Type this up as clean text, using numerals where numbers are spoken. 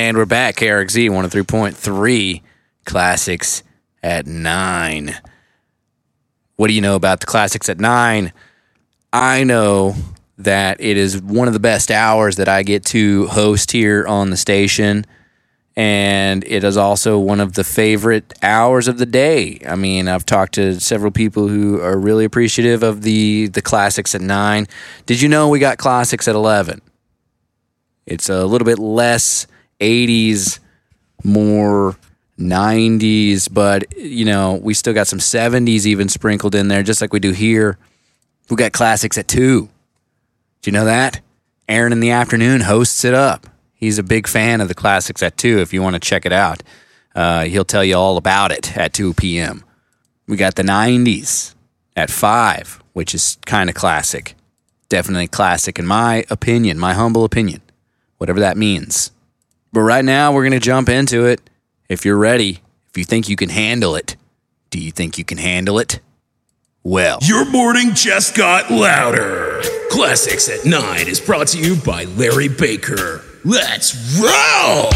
And we're back, KRXZ 103.3, Classics at 9. What do you know about the Classics at 9? I know that it is one of the best hours that I get to host here on the station, and it is also one of the favorite hours of the day. I mean, I've talked to several people who are really appreciative of the Classics at 9. Did you know we got Classics at 11? It's a little bit less 80s, more 90s, but, you know, we still got some 70s even sprinkled in there, just like we do here. We got Classics at 2. Do you know that? Aaron in the afternoon hosts it up. He's a big fan of the Classics at 2 if you want to check it out. He'll tell you all about it at 2 p.m. We got the 90s at 5, which is kind of classic. Definitely classic in my opinion, my humble opinion, whatever that means. But right now, we're going to jump into it. If you're ready, if you think you can handle it, do you think you can handle it? Well, your morning just got louder. Classics at 9 is brought to you by Larry Baker. Let's roll!